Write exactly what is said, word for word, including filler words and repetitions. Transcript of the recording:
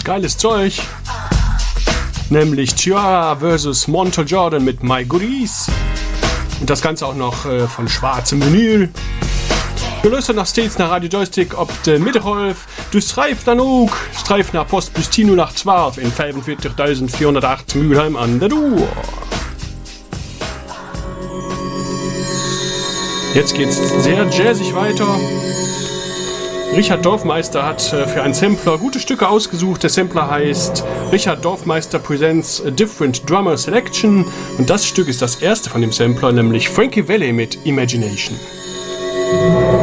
geiles Zeug. Nämlich Ciara versus. Montel Jordan mit My Goodies. Und das Ganze auch noch äh, von schwarzem Vinyl. Du löst noch stets nach Radio Joystick, ob de Mittelholf. Du streifst dann auch. Streif nach Post bis Tino nach zwölf in fünfundvierzigtausendvierhundertacht Mülheim an der Dur. Jetzt geht's sehr jazzig weiter. Richard Dorfmeister hat für einen Sampler gute Stücke ausgesucht. Der Sampler heißt Richard Dorfmeister Presents a Different Drummer Selection. Und das Stück ist das erste von dem Sampler, nämlich Frankie Valli mit Imagination.